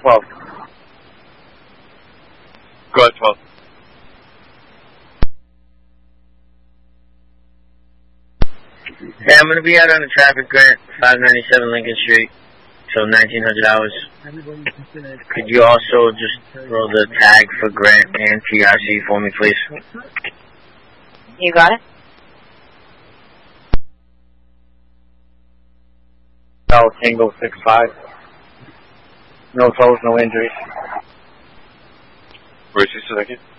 12. Go ahead, 12. Hey, I'm going to be out on the traffic grant, 597 Lincoln Street, till 1900 hours. Could you also just throw the tag for Grant and TRC for me, please? You got it? Tango 65. No tolls, no injuries. Where's this again?